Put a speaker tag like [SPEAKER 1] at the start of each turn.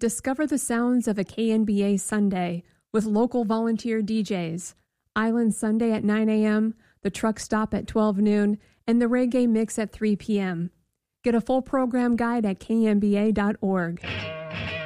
[SPEAKER 1] Discover the sounds of a KNBA Sunday with local volunteer DJs. Island Sunday at 9 a.m., the truck stop at 12 noon, and the reggae mix at 3 p.m. Get a full program guide at knba.org.